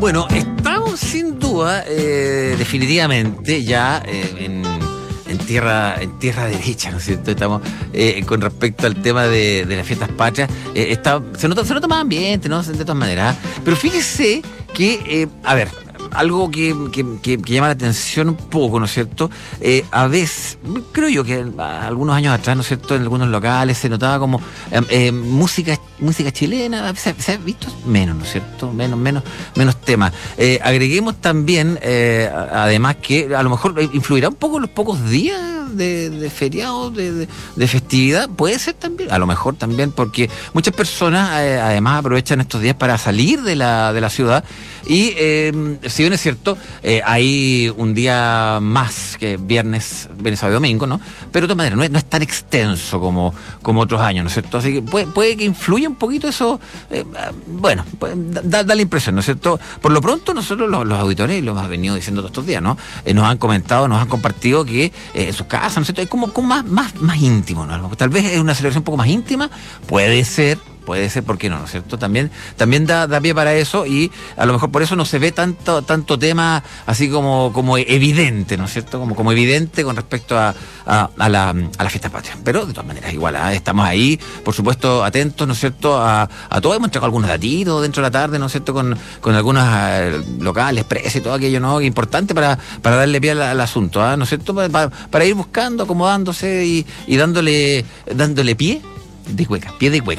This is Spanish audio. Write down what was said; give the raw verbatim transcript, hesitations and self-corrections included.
Bueno, estamos sin duda, eh, definitivamente, ya eh, en, en tierra en tierra derecha, ¿no es cierto? Estamos eh, con respecto al tema de, de las fiestas patrias. Eh, está, se nota, se nota más ambiente, ¿no? De todas maneras. Pero fíjese que, eh, a ver, algo que, que, que, que llama la atención un poco, ¿no es cierto? Eh, a veces, creo yo que algunos años atrás, ¿no es cierto?, en algunos locales se notaba como eh, eh, música música chilena, se, se ha visto menos, ¿no es cierto? Menos, menos, menos temas. Eh, agreguemos también, eh, además, que a lo mejor influirá un poco los pocos días de, de feriado, de, de, de festividad, puede ser también, a lo mejor también, porque muchas personas eh, además aprovechan estos días para salir de la, de la ciudad y eh, si bien es cierto, eh, hay un día más que viernes, viernes, sábado y domingo, ¿no? Pero de todas maneras, no es, no es tan extenso como, como otros años, ¿no es cierto? Así que puede, puede que influya un poquito eso, eh, bueno, da, da la impresión, ¿no es cierto? Por lo pronto, nosotros los, los auditores, lo hemos venido diciendo todos estos días, ¿no? Eh, nos han comentado, nos han compartido que eh, en sus casas, ¿no es cierto? Es como, como más, más, más íntimo, ¿no? Tal vez es una celebración un poco más íntima, puede ser. Puede ser, ¿por qué no? ¿No es cierto? También, también da, da pie para eso y a lo mejor por eso no se ve tanto, tanto tema así como, como evidente, ¿no es cierto? Como, como evidente con respecto a, a, a, la, a la fiesta patria. Pero de todas maneras, igual, ¿eh? Estamos ahí, por supuesto, atentos, ¿no es cierto? A, a todo, hemos entregado algunos datitos dentro de la tarde, ¿no es cierto? Con, con algunos eh, locales, precios y todo aquello, ¿no? Que importante para, para darle pie al, al asunto, ¿eh? ¿No es cierto? Para, para ir buscando, acomodándose y, y dándole, dándole pie de hueca, pie de hueca.